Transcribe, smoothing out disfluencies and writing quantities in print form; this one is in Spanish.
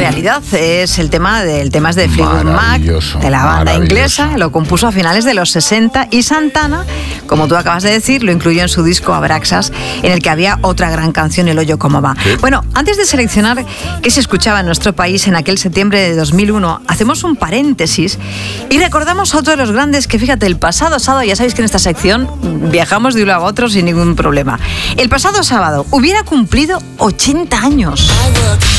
realidad. Es el tema de Fleetwood Mac, de la banda inglesa. Lo compuso a finales de los 60 y Santana, como tú acabas de decir, lo incluyó en su disco Abraxas, en el que había otra gran canción, El hoyo como va. ¿Qué? Bueno, antes de seleccionar qué se escuchaba en nuestro país en aquel septiembre de 2001, hacemos un paréntesis y recordamos a otro de los grandes que, fíjate, el pasado sábado, ya sabéis que en esta sección viajamos de uno a otro sin ningún problema. El pasado sábado hubiera cumplido 80 años.